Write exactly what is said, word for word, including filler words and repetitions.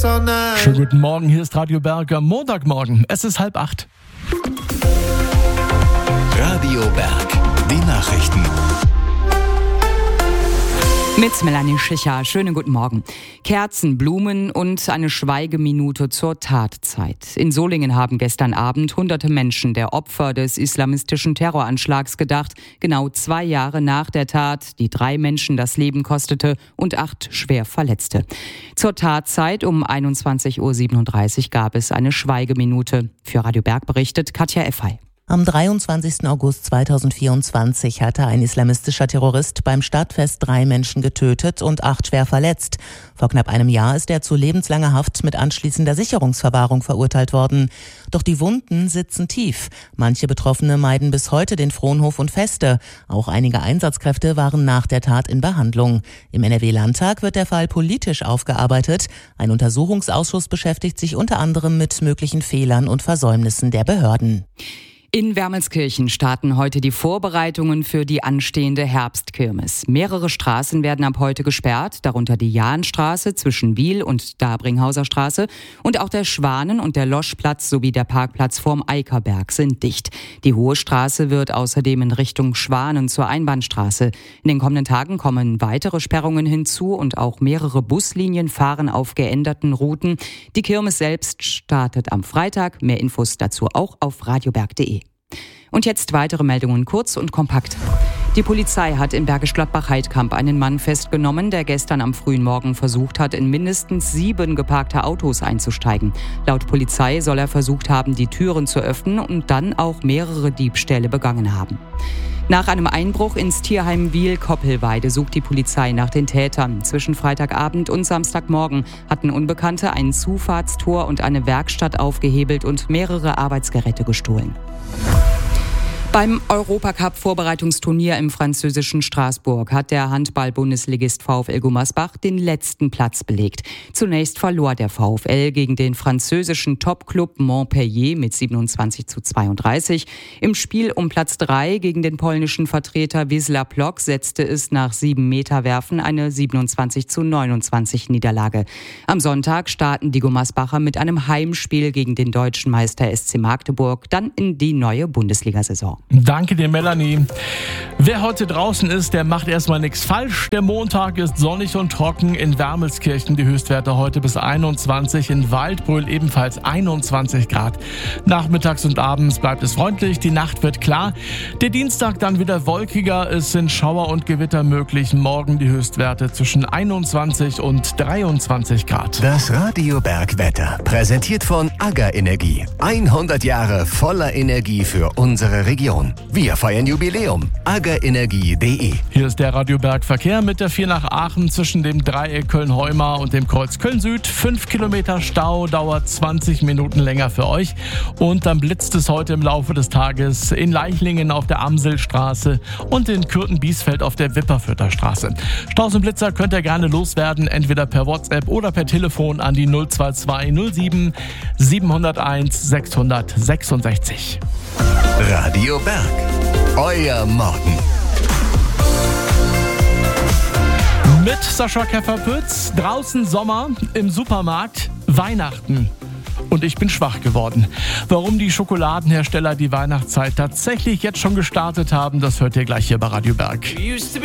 Sonne. Schönen guten Morgen, hier ist Radio Berg am Montagmorgen. Es ist halb acht. Radio Berg, die Nachrichten. Mit Melanie Schicher. Schönen guten Morgen. Kerzen, Blumen und eine Schweigeminute zur Tatzeit. In Solingen haben gestern Abend hunderte Menschen der Opfer des islamistischen Terroranschlags gedacht. Genau zwei Jahre nach der Tat, die drei Menschen das Leben kostete und acht schwer verletzte. Zur Tatzeit um einundzwanzig Uhr siebenunddreißig gab es eine Schweigeminute. Für Radio Berg berichtet Katja Effay. Am dreiundzwanzigsten August zweitausendvierundzwanzig hatte ein islamistischer Terrorist beim Stadtfest drei Menschen getötet und acht schwer verletzt. Vor knapp einem Jahr ist er zu lebenslanger Haft mit anschließender Sicherungsverwahrung verurteilt worden. Doch die Wunden sitzen tief. Manche Betroffene meiden bis heute den Fronhof und Feste. Auch einige Einsatzkräfte waren nach der Tat in Behandlung. Im N R W-Landtag wird der Fall politisch aufgearbeitet. Ein Untersuchungsausschuss beschäftigt sich unter anderem mit möglichen Fehlern und Versäumnissen der Behörden. In Wermelskirchen starten heute die Vorbereitungen für die anstehende Herbstkirmes. Mehrere Straßen werden ab heute gesperrt, darunter die Jahnstraße zwischen Wiel und Dabringhauser Straße und auch der Schwanen- und der Loschplatz sowie der Parkplatz vorm Eikerberg sind dicht. Die Hohe Straße wird außerdem in Richtung Schwanen zur Einbahnstraße. In den kommenden Tagen kommen weitere Sperrungen hinzu und auch mehrere Buslinien fahren auf geänderten Routen. Die Kirmes selbst startet am Freitag. Mehr Infos dazu auch auf radioberg punkt de. Und jetzt weitere Meldungen kurz und kompakt. Die Polizei hat in Bergisch Gladbach-Heidkamp einen Mann festgenommen, der gestern am frühen Morgen versucht hat, in mindestens sieben geparkte Autos einzusteigen. Laut Polizei soll er versucht haben, die Türen zu öffnen und dann auch mehrere Diebstähle begangen haben. Nach einem Einbruch ins Tierheim Wiel-Koppelweide sucht die Polizei nach den Tätern. Zwischen Freitagabend und Samstagmorgen hatten Unbekannte ein Zufahrtstor und eine Werkstatt aufgehebelt und mehrere Arbeitsgeräte gestohlen. Beim Europacup-Vorbereitungsturnier im französischen Straßburg hat der Handball-Bundesligist VfL Gummersbach den letzten Platz belegt. Zunächst verlor der VfL gegen den französischen Top-Club Montpellier mit siebenundzwanzig zu zweiunddreißig. Im Spiel um Platz drei gegen den polnischen Vertreter Wisła Płock setzte es nach sieben Meter Werfen eine siebenundzwanzig zu neunundzwanzig Niederlage. Am Sonntag starten die Gummersbacher mit einem Heimspiel gegen den deutschen Meister S C Magdeburg dann in die neue Bundesliga-Saison. Danke dir, Melanie. Wer heute draußen ist, der macht erstmal nichts falsch. Der Montag ist sonnig und trocken. In Wermelskirchen die Höchstwerte heute bis einundzwanzig, in Waldbröl ebenfalls einundzwanzig Grad. Nachmittags und abends bleibt es freundlich, die Nacht wird klar. Der Dienstag dann wieder wolkiger, es sind Schauer und Gewitter möglich. Morgen die Höchstwerte zwischen einundzwanzig und dreiundzwanzig Grad. Das Radio Berg Wetter, präsentiert von AGA Energie. hundert Jahre voller Energie für unsere Region. Wir feiern Jubiläum. aga energie punkt de. Hier ist der Radio Berg Verkehr mit der vier nach Aachen zwischen dem Dreieck Köln-Heumar und dem Kreuz Köln-Süd. Fünf Kilometer Stau, dauert zwanzig Minuten länger für euch. Und dann blitzt es heute im Laufe des Tages in Leichlingen auf der Amselstraße und in Kürten-Biesfeld auf der Wipperfürther Straße. Staus und Blitzer könnt ihr gerne loswerden, entweder per WhatsApp oder per Telefon an die null zwei zwei null sieben sieben null eins sechs sechs sechs. Radio Berg, euer Morgen. Mit Sascha Kefferpütz, draußen Sommer, im Supermarkt Weihnachten. Und ich bin schwach geworden. Warum die Schokoladenhersteller die Weihnachtszeit tatsächlich jetzt schon gestartet haben, das hört ihr gleich hier bei Radio Berg.